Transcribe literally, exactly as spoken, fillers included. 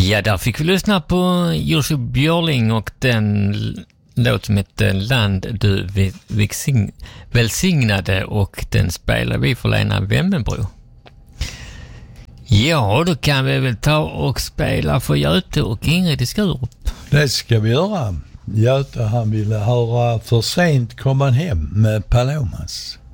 Ja, där fick vi lyssna på Jussi Björling och den låt som heter Land du välsignade, och den spelar vi för Lena Wemmenbro. Ja, då kan vi väl ta och spela för Göte och Ingrid i Skurup. Det ska vi göra. Göte, han ville höra För sent kom han hem med Palomas.